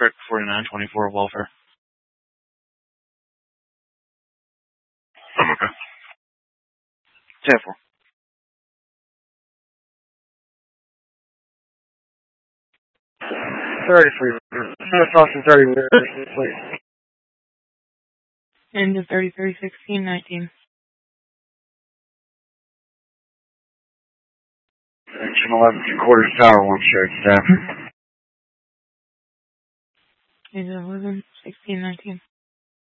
District 4924 Welfare. I'm okay. 10-4. 33. Miss Austin 30, please. End of 33, 16, 19. Section 11, 2/4 Tower 1, shared staff. End of 11, 16, 19.